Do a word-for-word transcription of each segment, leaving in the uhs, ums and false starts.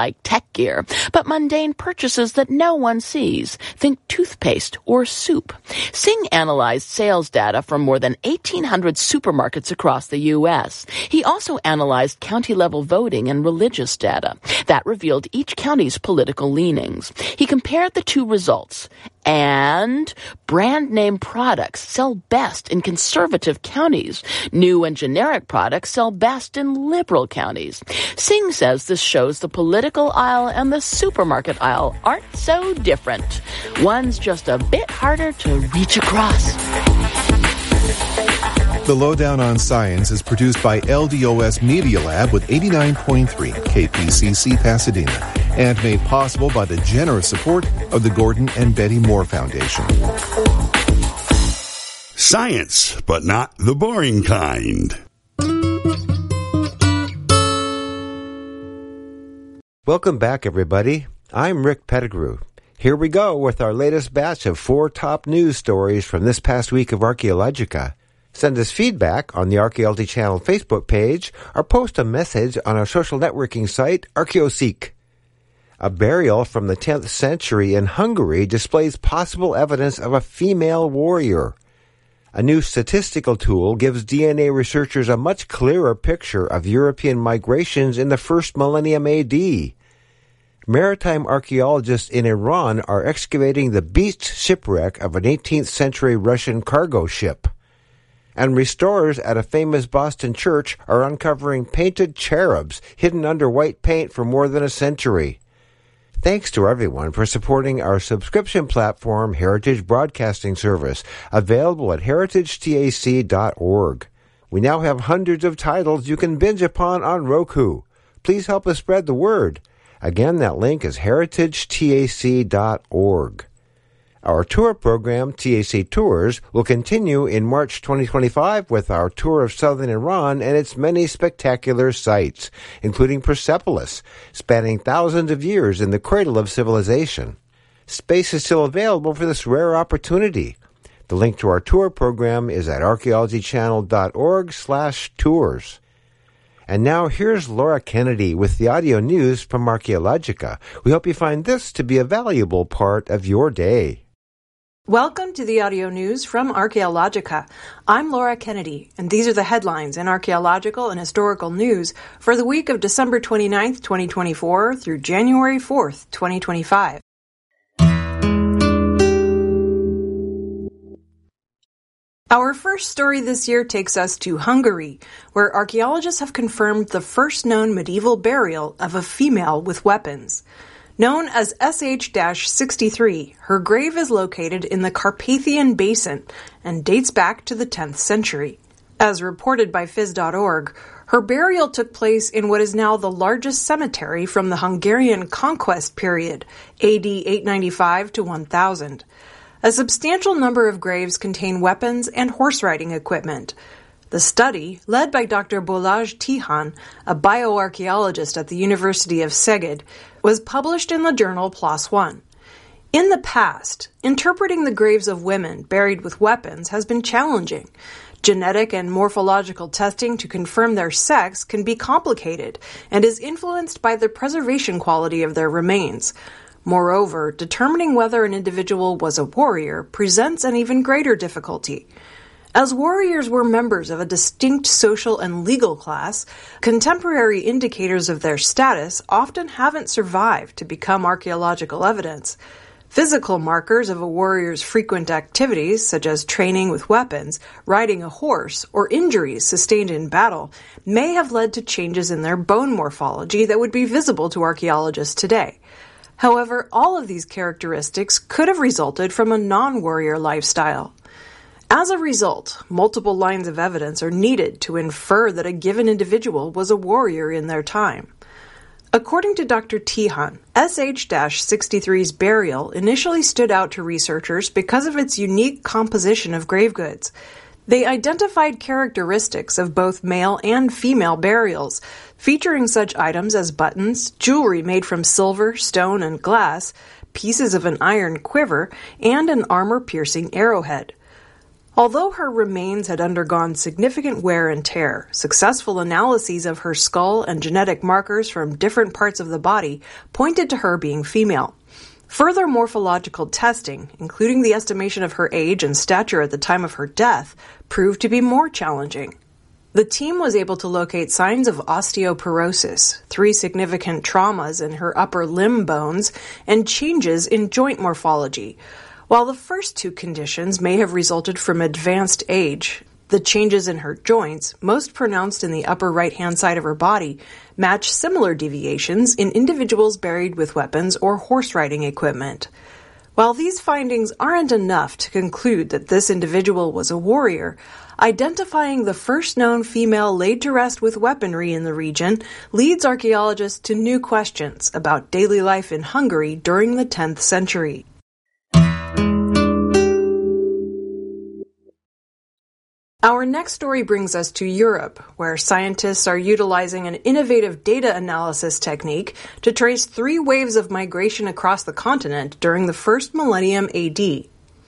like tech gear, but mundane purchases that no one sees. Think toothpaste or soup. Singh analyzed sales data from more than eighteen hundred supermarkets across the U S. He also analyzed county-level voting and religious data. That revealed each county's political leanings. He compared the two results. And brand name products sell best in conservative counties. New and generic products sell best in liberal counties. Singh says this shows the political aisle and the supermarket aisle aren't so different. One's just a bit harder to reach across. The Lowdown on Science is produced by L D O S Media Lab with eighty-nine point three K P C C Pasadena and made possible by the generous support of the Gordon and Betty Moore Foundation. Science, but not the boring kind. Welcome back, everybody. I'm Rick Pettigrew. Here we go with our latest batch of four top news stories from this past week of Archaeologica. Send us feedback on the Archaeology Channel Facebook page or post a message on our social networking site, Archaeoseek. A burial from the tenth century in Hungary displays possible evidence of a female warrior. A new statistical tool gives D N A researchers a much clearer picture of European migrations in the first millennium A D. Maritime archaeologists in Iran are excavating the beached shipwreck of an eighteenth century Russian cargo ship. And restorers at a famous Boston church are uncovering painted cherubs hidden under white paint for more than a century. Thanks to everyone for supporting our subscription platform, Heritage Broadcasting Service, available at heritage tac dot org. We now have hundreds of titles you can binge upon on Roku. Please help us spread the word. Again, that link is heritage tac dot org. Our tour program, T A C Tours, will continue in March twenty twenty-five with our tour of southern Iran and its many spectacular sites, including Persepolis, spanning thousands of years in the cradle of civilization. Space is still available for this rare opportunity. The link to our tour program is at archaeology channel dot org slash tours. And now here's Laura Kennedy with the audio news from Archaeologica. We hope you find this to be a valuable part of your day. Welcome to the audio news from Archaeologica. I'm Laura Kennedy, and these are the headlines in archaeological and historical news for the week of December twenty-ninth, twenty twenty-four through January fourth, twenty twenty-five. Our first story this year takes us to Hungary, where archaeologists have confirmed the first known medieval burial of a female with weapons. Known as S H sixty-three, her grave is located in the Carpathian Basin and dates back to the tenth century. As reported by phys dot org, her burial took place in what is now the largest cemetery from the Hungarian conquest period, A D eight ninety-five to one thousand. A substantial number of graves contain weapons and horse riding equipment. The study, led by Doctor Balázs Tihan, a bioarchaeologist at the University of Szeged, was published in the journal PLOS ONE. In the past, interpreting the graves of women buried with weapons has been challenging. Genetic and morphological testing to confirm their sex can be complicated and is influenced by the preservation quality of their remains. Moreover, determining whether an individual was a warrior presents an even greater difficulty. As warriors were members of a distinct social and legal class, contemporary indicators of their status often haven't survived to become archaeological evidence. Physical markers of a warrior's frequent activities, such as training with weapons, riding a horse, or injuries sustained in battle, may have led to changes in their bone morphology that would be visible to archaeologists today. However, all of these characteristics could have resulted from a non-warrior lifestyle. As a result, multiple lines of evidence are needed to infer that a given individual was a warrior in their time. According to Doctor Tihan, S H sixty-three's burial initially stood out to researchers because of its unique composition of grave goods. They identified characteristics of both male and female burials, featuring such items as buttons, jewelry made from silver, stone, and glass, pieces of an iron quiver, and an armor-piercing arrowhead. Although her remains had undergone significant wear and tear, successful analyses of her skull and genetic markers from different parts of the body pointed to her being female. Further morphological testing, including the estimation of her age and stature at the time of her death, proved to be more challenging. The team was able to locate signs of osteoporosis, three significant traumas in her upper limb bones, and changes in joint morphology. While the first two conditions may have resulted from advanced age, the changes in her joints, most pronounced in the upper right-hand side of her body, match similar deviations in individuals buried with weapons or horse riding equipment. While these findings aren't enough to conclude that this individual was a warrior, identifying the first known female laid to rest with weaponry in the region leads archaeologists to new questions about daily life in Hungary during the tenth century. Our next story brings us to Europe, where scientists are utilizing an innovative data analysis technique to trace three waves of migration across the continent during the first millennium A D.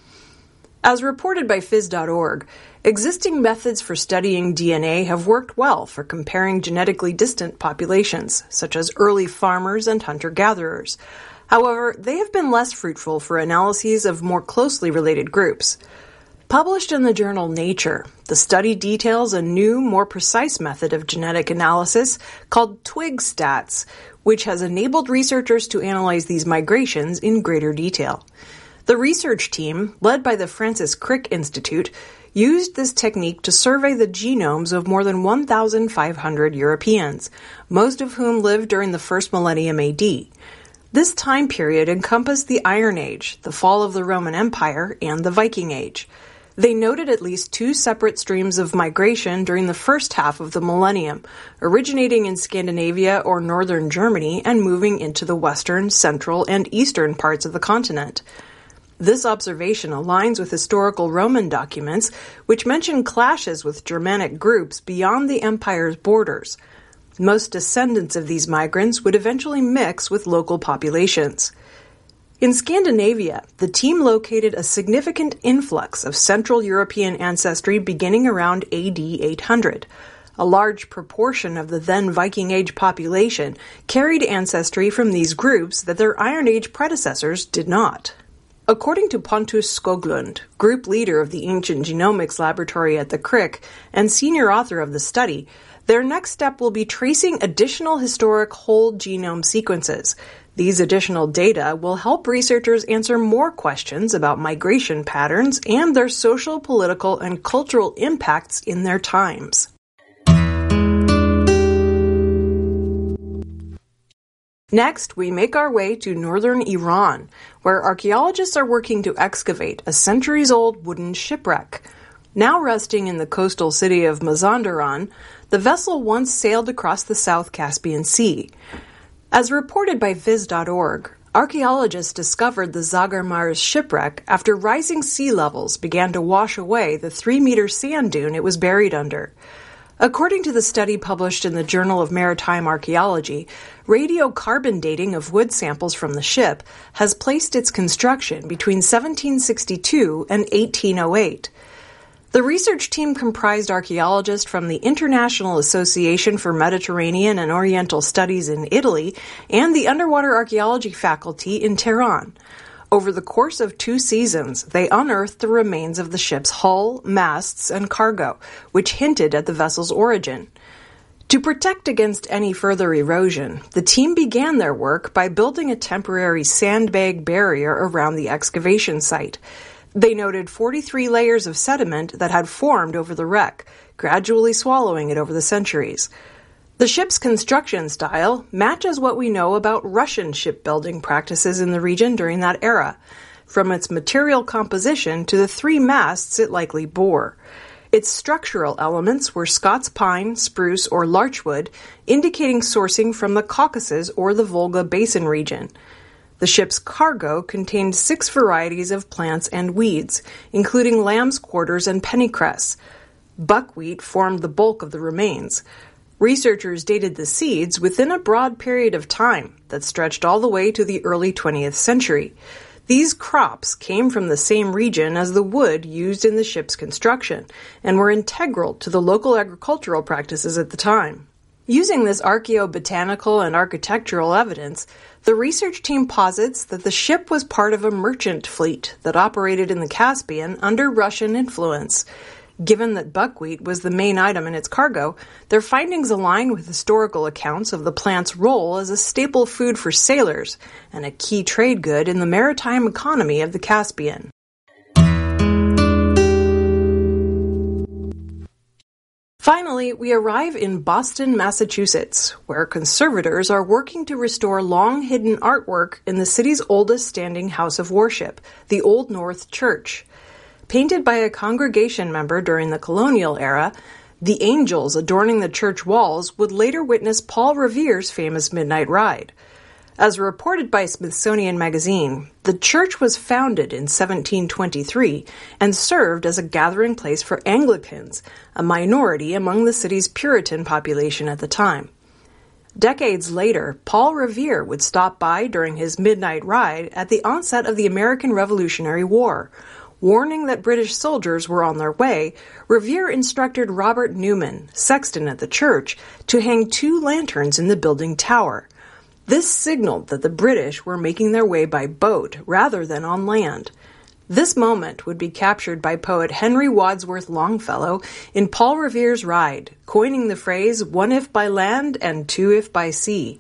As reported by phys dot org, existing methods for studying D N A have worked well for comparing genetically distant populations, such as early farmers and hunter-gatherers. However, they have been less fruitful for analyses of more closely related groups. Published in the journal Nature, the study details a new, more precise method of genetic analysis called TwigStats, which has enabled researchers to analyze these migrations in greater detail. The research team, led by the Francis Crick Institute, used this technique to survey the genomes of more than one thousand five hundred Europeans, most of whom lived during the first millennium A D. This time period encompassed the Iron Age, the fall of the Roman Empire, and the Viking Age. They noted at least two separate streams of migration during the first half of the millennium, originating in Scandinavia or northern Germany and moving into the western, central, and eastern parts of the continent. This observation aligns with historical Roman documents, which mention clashes with Germanic groups beyond the empire's borders. Most descendants of these migrants would eventually mix with local populations. In Scandinavia, the team located a significant influx of Central European ancestry beginning around A D eight hundred. A large proportion of the then Viking Age population carried ancestry from these groups that their Iron Age predecessors did not. According to Pontus Skoglund, group leader of the Ancient Genomics Laboratory at the Crick and senior author of the study, their next step will be tracing additional historic whole genome sequences. These additional data will help researchers answer more questions about migration patterns and their social, political, and cultural impacts in their times. Next, we make our way to northern Iran, where archaeologists are working to excavate a centuries-old wooden shipwreck. Now resting in the coastal city of Mazandaran, the vessel once sailed across the South Caspian Sea. As reported by phys dot org, archaeologists discovered the Zagar-Mars shipwreck after rising sea levels began to wash away the three-meter sand dune it was buried under. According to the study published in the Journal of Maritime Archaeology, radiocarbon dating of wood samples from the ship has placed its construction between seventeen sixty-two and eighteen oh eight. The research team comprised archaeologists from the International Association for Mediterranean and Oriental Studies in Italy and the Underwater Archaeology faculty in Tehran. Over the course of two seasons, they unearthed the remains of the ship's hull, masts, and cargo, which hinted at the vessel's origin. To protect against any further erosion, the team began their work by building a temporary sandbag barrier around the excavation site. They noted forty-three layers of sediment that had formed over the wreck, gradually swallowing it over the centuries. The ship's construction style matches what we know about Russian shipbuilding practices in the region during that era, from its material composition to the three masts it likely bore. Its structural elements were Scots pine, spruce, or larchwood, indicating sourcing from the Caucasus or the Volga Basin region. The ship's cargo contained six varieties of plants and weeds, including lamb's quarters and pennycress. Buckwheat formed the bulk of the remains. Researchers dated the seeds within a broad period of time that stretched all the way to the early twentieth century. These crops came from the same region as the wood used in the ship's construction and were integral to the local agricultural practices at the time. Using this archaeobotanical and architectural evidence, the research team posits that the ship was part of a merchant fleet that operated in the Caspian under Russian influence. Given that buckwheat was the main item in its cargo, their findings align with historical accounts of the plant's role as a staple food for sailors and a key trade good in the maritime economy of the Caspian. Finally, we arrive in Boston, Massachusetts, where conservators are working to restore long-hidden artwork in the city's oldest standing house of worship, the Old North Church. Painted by a congregation member during the colonial era, the angels adorning the church walls would later witness Paul Revere's famous Midnight Ride. As reported by Smithsonian Magazine, the church was founded in seventeen twenty-three and served as a gathering place for Anglicans, a minority among the city's Puritan population at the time. Decades later, Paul Revere would stop by during his midnight ride at the onset of the American Revolutionary War. Warning that British soldiers were on their way, Revere instructed Robert Newman, sexton at the church, to hang two lanterns in the building tower. This signaled that the British were making their way by boat rather than on land. This moment would be captured by poet Henry Wadsworth Longfellow in Paul Revere's Ride, coining the phrase, one if by land and two if by sea.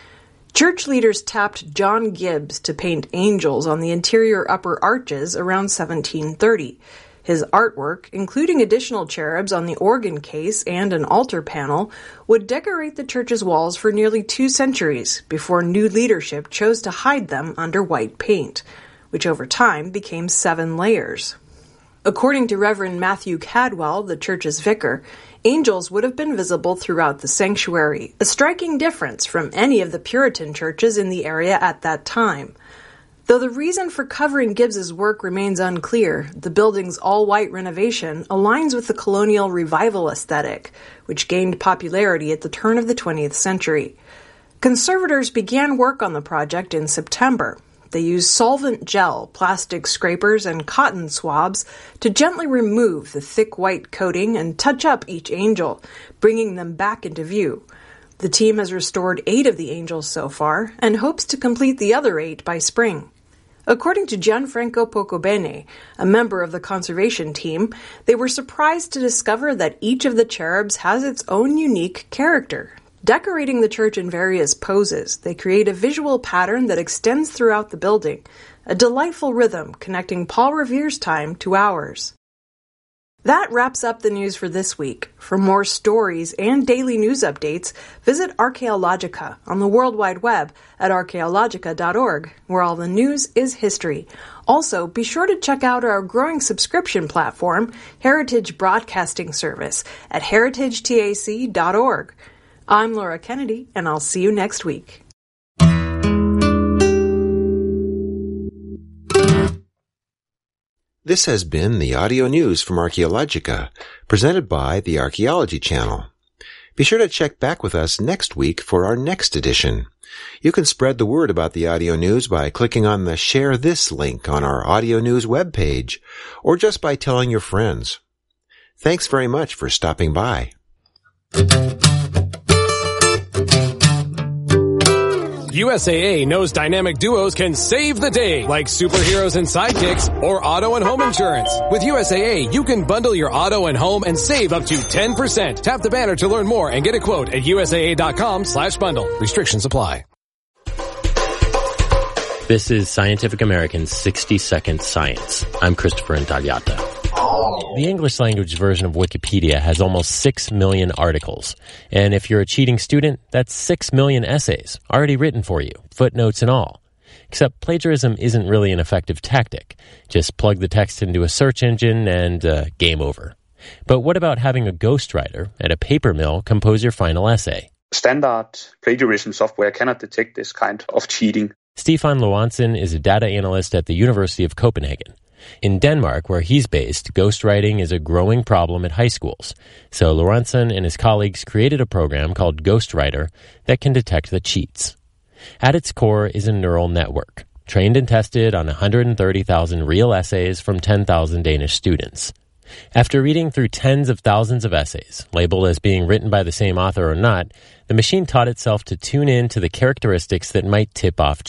Church leaders tapped John Gibbs to paint angels on the interior upper arches around seventeen thirty. His artwork, including additional cherubs on the organ case and an altar panel, would decorate the church's walls for nearly two centuries before new leadership chose to hide them under white paint, which over time became seven layers. According to Reverend Matthew Cadwell, the church's vicar, angels would have been visible throughout the sanctuary, a striking difference from any of the Puritan churches in the area at that time. Though the reason for covering Gibbs's work remains unclear, the building's all-white renovation aligns with the colonial revival aesthetic, which gained popularity at the turn of the twentieth century. Conservators began work on the project in September. They used solvent gel, plastic scrapers, and cotton swabs to gently remove the thick white coating and touch up each angel, bringing them back into view. The team has restored eight of the angels so far and hopes to complete the other eight by spring. According to Gianfranco Pocobene, a member of the conservation team, they were surprised to discover that each of the cherubs has its own unique character. Decorating the church in various poses, they create a visual pattern that extends throughout the building, a delightful rhythm connecting Paul Revere's time to ours. That wraps up the news for this week. For more stories and daily news updates, visit Archaeologica on the World Wide Web at archaeologica dot org, where all the news is history. Also, be sure to check out our growing subscription platform, Heritage Broadcasting Service, at heritage tac dot org. I'm Laura Kennedy, and I'll see you next week. This has been the audio news from Archaeologica, presented by the Archaeology Channel. Be sure to check back with us next week for our next edition. You can spread the word about the audio news by clicking on the Share This link on our audio news webpage, or just by telling your friends. Thanks very much for stopping by. U S A A knows dynamic duos can save the day, like superheroes and sidekicks, or auto and home insurance. With U S A A, you can bundle your auto and home and save up to ten percent. Tap the banner to learn more and get a quote at U S A A dot com slash bundle. Restrictions apply. This is Scientific American's sixty second Science. I'm Christopher Intagliata. The English language version of Wikipedia has almost six million articles. And if you're a cheating student, that's six million essays already written for you, footnotes and all. Except plagiarism isn't really an effective tactic. Just plug the text into a search engine and uh, game over. But what about having a ghostwriter at a paper mill compose your final essay? Standard plagiarism software cannot detect this kind of cheating. Stefan Lorentzen is a data analyst at the University of Copenhagen. In Denmark, where he's based, ghostwriting is a growing problem at high schools. So Lorentzen and his colleagues created a program called Ghostwriter that can detect the cheats. At its core is a neural network. trained and tested on one hundred thirty thousand real essays from ten thousand Danish students. After reading through tens of thousands of essays, labeled as being written by the same author or not, the machine taught itself to tune in to the characteristics that might tip off